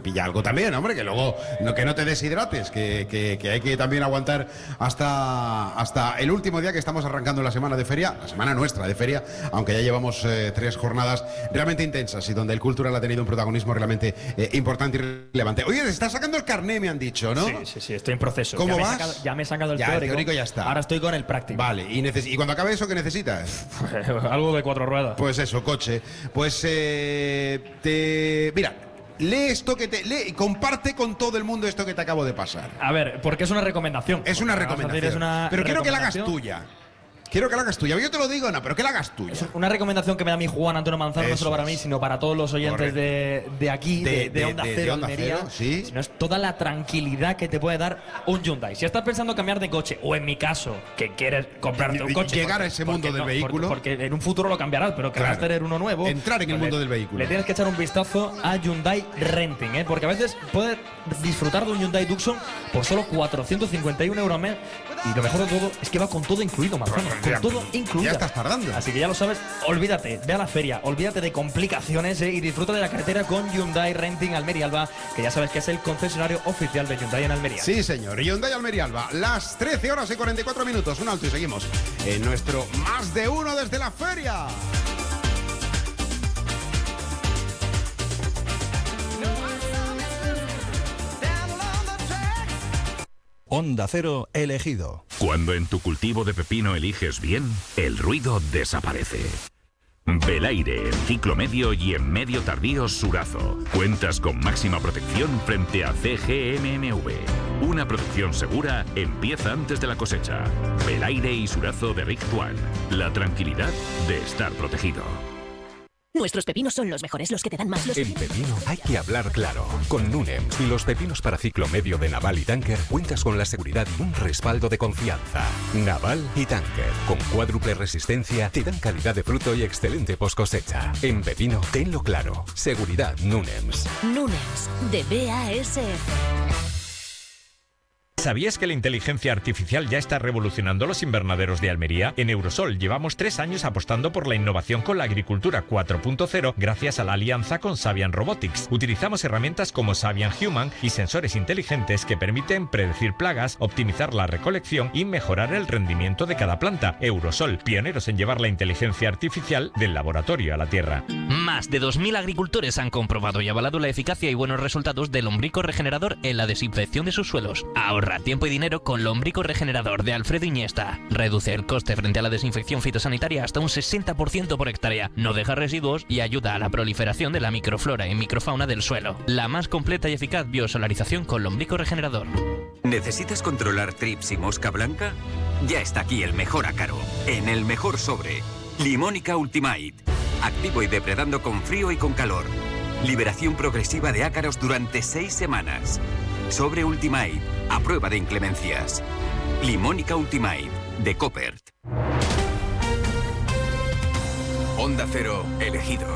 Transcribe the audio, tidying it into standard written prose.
pilla algo también, hombre, que luego que no te deshidrates, que hay que también aguantar hasta el último día que estamos arrancando la semana de feria, la semana nuestra de feria, aunque ya llevamos 3 jornadas realmente intensas y donde el cultural ha tenido un protagonismo realmente importante y relevante. Oye, te estás sacando el carné, me han dicho, ¿no? Sí, estoy en proceso. ¿Cómo vas? Ya me he sacado el ya, teórico. El teórico ya está. Ahora estoy con el práctico. Vale, y cuando acabe eso, ¿qué necesitas? Algo de 4 ruedas. Pues eso, coche. Pues mira, lee esto lee y comparte con todo el mundo esto que te acabo de pasar. A ver, porque es una recomendación. Es una recomendación. Pero quiero que la hagas tuya. Quiero que la hagas tuya. Yo te lo digo, no, pero que la hagas tuya. Es una recomendación que me da mi Juan Antonio Manzano, no solo para mí, sino para todos los oyentes de aquí, de Onda Cero, Almería. ¿Sí? Sino es toda la tranquilidad que te puede dar un Hyundai. Si estás pensando cambiar de coche, o en mi caso, que quieres comprarte un coche. Llegar a ese mundo del vehículo. Porque en un futuro lo cambiarás, pero querrás tener uno nuevo. Entrar en el mundo del vehículo. Le tienes que echar un vistazo a Hyundai Renting, porque a veces puedes disfrutar de un Hyundai Tucson por solo 451 € al mes. Y lo mejor de todo es que va con todo incluido, Manzano. Con todo incluido. Ya estás tardando. Así que ya lo sabes, olvídate, ve a la feria, olvídate de complicaciones y disfruta de la carretera con Hyundai Renting Almería Alba, que ya sabes que es el concesionario oficial de Hyundai en Almería. Sí, señor. Hyundai Almería Alba. Las 13 horas y 44 minutos. Un alto y seguimos en nuestro Más de Uno desde la feria. Onda Cero elegido. Cuando en tu cultivo de pepino eliges bien, el ruido desaparece. Belaire en ciclo medio y en medio tardío Surazo. Cuentas con máxima protección frente a CGMMV. Una producción segura empieza antes de la cosecha. Belaire y Surazo de Rick Tuan. La tranquilidad de estar protegido. Nuestros pepinos son los mejores, los que te dan más. En pepino hay que hablar claro. Con Nunems y los pepinos para ciclo medio de Naval y Tanker cuentas con la seguridad y un respaldo de confianza. Naval y Tanker, con cuádruple resistencia, te dan calidad de fruto y excelente post cosecha. En pepino, tenlo claro. Seguridad Nunems. Nunems, de BASF. ¿Sabías que la inteligencia artificial ya está revolucionando los invernaderos de Almería? En Eurosol llevamos 3 años apostando por la innovación con la agricultura 4.0 gracias a la alianza con Savian Robotics. Utilizamos herramientas como Savian Human y sensores inteligentes que permiten predecir plagas, optimizar la recolección y mejorar el rendimiento de cada planta. Eurosol, pioneros en llevar la inteligencia artificial del laboratorio a la tierra. Más de 2.000 agricultores han comprobado y avalado la eficacia y buenos resultados del lombrico regenerador en la desinfección de sus suelos. Ahorra tiempo y dinero con lombrico regenerador de Alfredo Iniesta. Reduce el coste frente a la desinfección fitosanitaria hasta un 60% por hectárea. No deja residuos y ayuda a la proliferación de la microflora y microfauna del suelo. La más completa y eficaz biosolarización con lombrico regenerador. ¿Necesitas controlar trips y mosca blanca? Ya está aquí el mejor ácaro, en el mejor sobre. Limónica Ultimate. Activo y depredando con frío y con calor. Liberación progresiva de ácaros durante 6 semanas. Sobre Ultimate, a prueba de inclemencias. Limónica Ultimate, de Coppert. Onda Cero elegido.